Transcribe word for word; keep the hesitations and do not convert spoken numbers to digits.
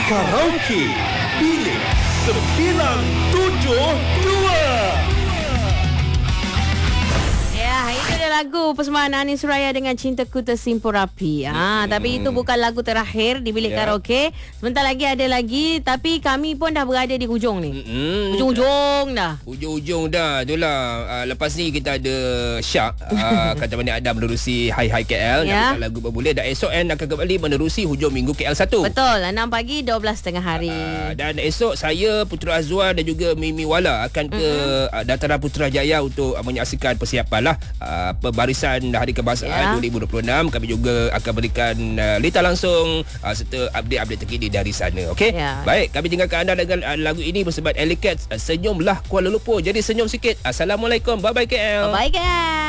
Karaoke Bilik sembilan tujuh dua. Ya, itu dia lagu persembahan Anis Suraya dengan Cintaku Tersimpul Rapi. Ha, hmm. Tapi itu bukan lagu terakhir di bilik yeah. karaoke. Sebentar lagi ada lagi, tapi kami pun dah berada di hujung ni. Hmm. Hujung-hujung dah. Hujung-hujung dah. Itulah. Uh, lepas ni kita ada Syak. Uh, kata mana Adam menerusi Hai Hai K L. Yeah. Nak lagu berboleh. Dan esok N akan kembali menerusi hujung minggu K L satu. Betul. enam pagi, dua belas tengah hari. Uh, dan esok saya, Putra Azwar dan juga Mimi Wala akan ke mm-hmm. uh, Dataran Putrajaya untuk uh, menyaksikan persiapan lah. Uh, Barisan Hari Kebangsaan yeah. dua ribu dua puluh enam. Kami juga akan berikan uh, litar langsung uh, serta update-update terkini dari sana. Okey. Yeah. Baik, kami tinggalkan anda dengan uh, lagu ini bersama Ellie Cats, uh, Senyumlah Kuala Lumpur. Jadi senyum sikit. Assalamualaikum. Bye bye K L. Bye bye K L.